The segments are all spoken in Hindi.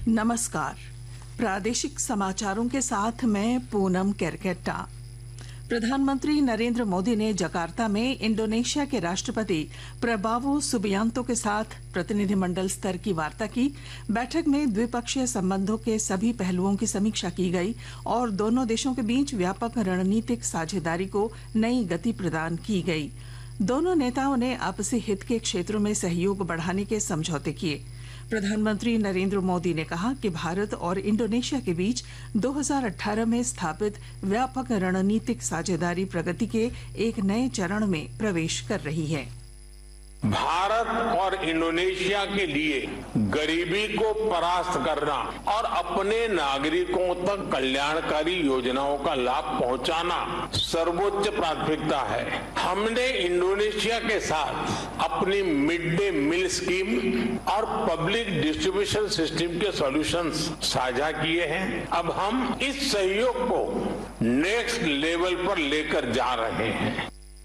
नमस्कार। प्रादेशिक समाचारों के साथ मैं पूनम केरकेट्टा। प्रधानमंत्री नरेंद्र मोदी ने जकार्ता में इंडोनेशिया के राष्ट्रपति प्रबावो सुबियांतो के साथ प्रतिनिधिमंडल स्तर की वार्ता की। बैठक में द्विपक्षीय संबंधों के सभी पहलुओं की समीक्षा की गई और दोनों देशों के बीच व्यापक रणनीतिक साझेदारी को नई गति प्रदान की गई। दोनों नेताओं ने आपसी हित के क्षेत्रों में सहयोग बढ़ाने के समझौते किए। प्रधानमंत्री नरेंद्र मोदी ने कहा कि भारत और इंडोनेशिया के बीच 2018 में स्थापित व्यापक रणनीतिक साझेदारी प्रगति के एक नए चरण में प्रवेश कर रही है। भारत और इंडोनेशिया के लिए गरीबी को परास्त करना और अपने नागरिकों तक कल्याणकारी योजनाओं का लाभ पहुंचाना सर्वोच्च प्राथमिकता है। हमने इंडोनेशिया के साथ अपनी मिड डे मील स्कीम और पब्लिक डिस्ट्रीब्यूशन सिस्टम के सॉल्यूशंस साझा किए हैं। अब हम इस सहयोग को नेक्स्ट लेवल पर लेकर जा रहे हैं।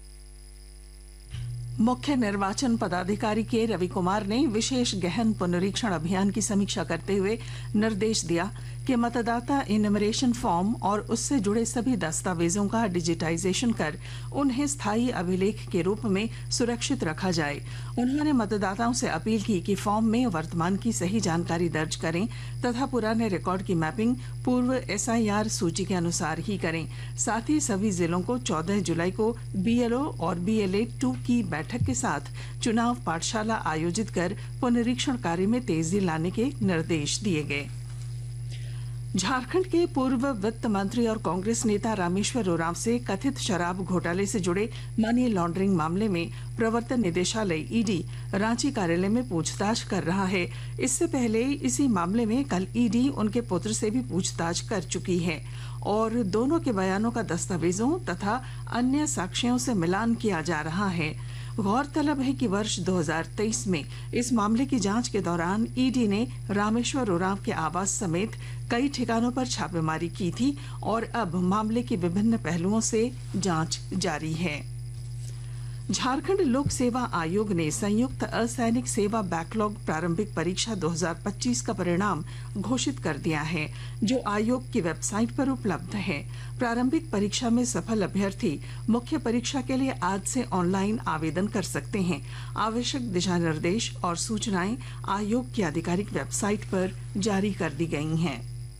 मुख्य निर्वाचन पदाधिकारी के रवि कुमार ने विशेष गहन पुनरीक्षण अभियान की समीक्षा करते हुए निर्देश दिया कि मतदाता इन्यूमरेशन फॉर्म और उससे जुड़े सभी दस्तावेजों का डिजिटाइजेशन कर उन्हें स्थायी अभिलेख के रूप में सुरक्षित रखा जाए। उन्होंने मतदाताओं से अपील की कि फॉर्म में वर्तमान की सही जानकारी दर्ज करें तथा पुराने रिकॉर्ड की मैपिंग पूर्व SIR सूची के अनुसार ही करें। साथ ही सभी जिलों को 14 जुलाई को BLO और BLA 2 की बैठक के साथ चुनाव पाठशाला आयोजित कर पुनरीक्षण कार्य में तेजी लाने के निर्देश दिए गए। झारखंड के पूर्व वित्त मंत्री और कांग्रेस नेता रामेश्वर उरांव से कथित शराब घोटाले से जुड़े मनी लॉन्ड्रिंग मामले में प्रवर्तन निदेशालय ED रांची कार्यालय में पूछताछ कर रहा है। इससे पहले इसी मामले में कल ED उनके पुत्र से भी पूछताछ कर चुकी है और दोनों के बयानों का दस्तावेजों तथा अन्य साक्ष्यों से मिलान किया जा रहा है। गौरतलब है कि वर्ष 2023 में इस मामले की जांच के दौरान ED ने रामेश्वर उरांव के आवास समेत कई ठिकानों पर छापेमारी की थी और अब मामले के विभिन्न पहलुओं से जांच जारी है। झारखंड लोक सेवा आयोग ने संयुक्त असैनिक सेवा बैकलॉग प्रारंभिक परीक्षा 2025 का परिणाम घोषित कर दिया है, जो आयोग की वेबसाइट पर उपलब्ध है। प्रारंभिक परीक्षा में सफल अभ्यर्थी मुख्य परीक्षा के लिए आज से ऑनलाइन आवेदन कर सकते हैं। आवश्यक दिशा निर्देश और सूचनाएं आयोग की आधिकारिक वेबसाइट पर जारी कर दी गई हैं।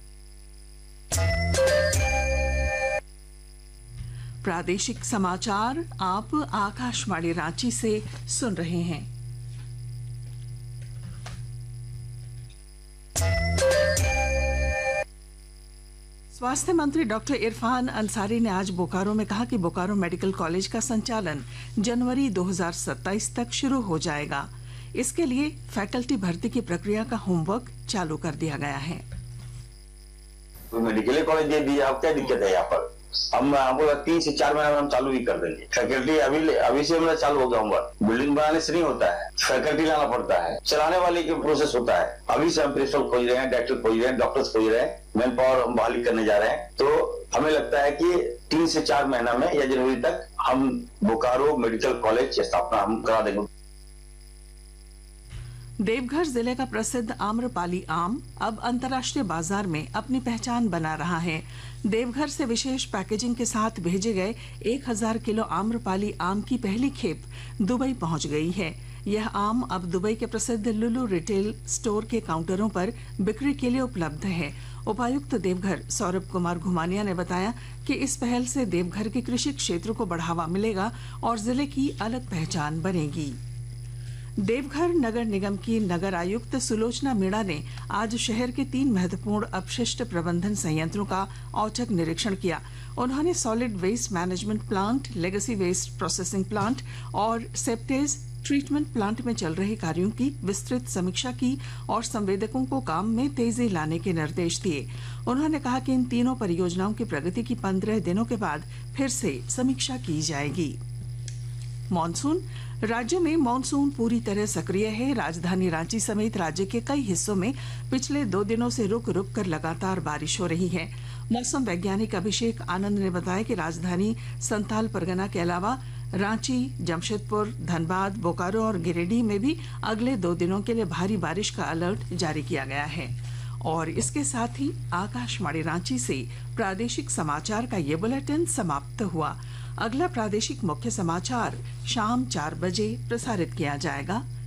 प्रादेशिक समाचार आप आकाशवाणी रांची से सुन रहे हैं। स्वास्थ्य मंत्री डॉक्टर इरफान अंसारी ने आज बोकारो में कहा कि बोकारो मेडिकल कॉलेज का संचालन जनवरी 2027 तक शुरू हो जाएगा। इसके लिए फैकल्टी भर्ती की प्रक्रिया का होमवर्क चालू कर दिया गया है। मेडिकल कॉलेज दे दिया, अब क्या दिक्कत है? यहाँ पर हम आपको 3 से 4 महीने में हम चालू ही कर देंगे। फैकल्टी अभी से मेरा चालू हो गया होगा। बिल्डिंग बनाने से नहीं होता है, फैकल्टी लाना पड़ता है, चलाने वाले के प्रोसेस होता है। अभी से हम प्रिंसिपल खोज रहे हैं, डायरेक्टर खोज रहे हैं, डॉक्टर्स खोज रहे हैं, मैन पावर हम बहाली करने जा रहे हैं। तो हमें लगता है कि 3 से 4 महीना में या जनवरी तक हम बोकारो मेडिकल कॉलेज की स्थापना हम करा देंगे। देवघर जिले का प्रसिद्ध आम्रपाली आम अब अंतर्राष्ट्रीय बाजार में अपनी पहचान बना रहा है। देवघर से विशेष पैकेजिंग के साथ भेजे गए 1000 किलो आम्रपाली आम की पहली खेप दुबई पहुंच गई है। यह आम अब दुबई के प्रसिद्ध लुलु रिटेल स्टोर के काउंटरों पर बिक्री के लिए उपलब्ध है। उपायुक्त देवघर सौरभ कुमार घुमानिया ने बताया कि इस पहल से देवघर के कृषि क्षेत्र को बढ़ावा मिलेगा और जिले की अलग पहचान बनेगी। देवघर नगर निगम की नगर आयुक्त सुलोचना मीणा ने आज शहर के 3 महत्वपूर्ण अपशिष्ट प्रबंधन संयंत्रों का औचक निरीक्षण किया। उन्होंने solid waste management plant, legacy waste processing plant और सेप्टेज ट्रीटमेंट प्लांट में चल रहे कार्यों की विस्तृत समीक्षा की और संवेदकों को काम में तेजी लाने के निर्देश दिए। उन्होंने कहा कि इन तीनों परियोजनाओं की प्रगति की 15 दिनों के बाद फिर से समीक्षा की जाएगी। मॉनसून। राज्य में मॉनसून पूरी तरह सक्रिय है। राजधानी रांची समेत राज्य के कई हिस्सों में पिछले 2 दिनों से रुक रुक कर लगातार बारिश हो रही है। मौसम वैज्ञानिक अभिषेक आनंद ने बताया कि राजधानी संथाल परगना के अलावा रांची, जमशेदपुर, धनबाद, बोकारो और गिरिडीह में भी अगले 2 दिनों के लिए भारी बारिश का अलर्ट जारी किया गया है। और इसके साथ ही आकाशवाणी रांची से प्रादेशिक समाचार का ये बुलेटिन समाप्त हुआ। अगला प्रादेशिक मुख्य समाचार शाम 4 बजे प्रसारित किया जाएगा।